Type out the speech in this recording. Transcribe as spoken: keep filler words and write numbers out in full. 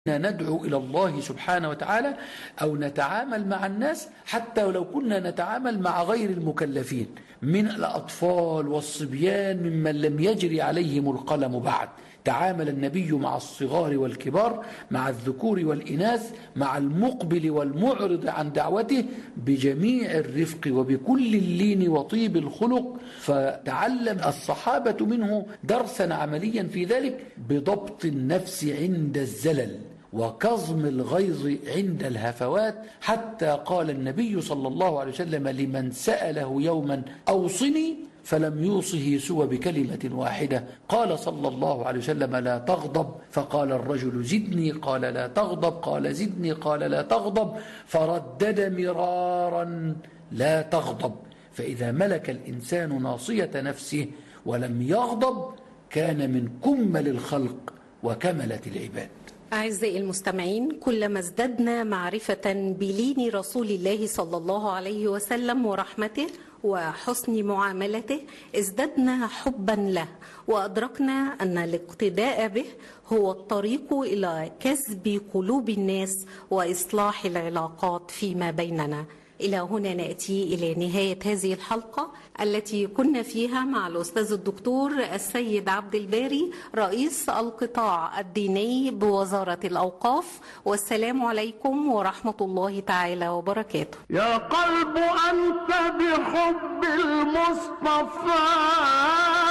ندعو إلى الله سبحانه وتعالى أو نتعامل مع الناس، حتى ولو كنا نتعامل مع غير المكلفين من الأطفال والصبيان ممن لم يجري عليهم القلم بعد. تعامل النبي مع الصغار والكبار، مع الذكور والإناث، مع المقبل والمعرض عن دعوته بجميع الرفق وبكل اللين وطيب الخلق. فتعلم الصحابة منه درسا عمليا في ذلك، بضبط النفس عند الزلل وكظم الغيظ عند الهفوات، حتى قال النبي صلى الله عليه وسلم لمن سأله يوما أوصني فلم يوصه سوى بكلمة واحدة، قال صلى الله عليه وسلم لا تغضب، فقال الرجل زدني، قال لا تغضب، قال زدني، قال لا تغضب، فردد مرارا لا تغضب. فإذا ملك الإنسان ناصية نفسه ولم يغضب كان من كمل الخلق وكملة العباد. أعزائي المستمعين، كلما ازددنا معرفة بلين رسول الله صلى الله عليه وسلم ورحمته وحسن معاملته ازددنا حبا له، وأدركنا أن الاقتداء به هو الطريق إلى كسب قلوب الناس وإصلاح العلاقات فيما بيننا. إلى هنا نأتي إلى نهاية هذه الحلقة التي كنا فيها مع الأستاذ الدكتور السيد عبد الباري رئيس القطاع الديني بوزارة الأوقاف. والسلام عليكم ورحمة الله تعالى وبركاته. يا قلب أنت بحب المصطفى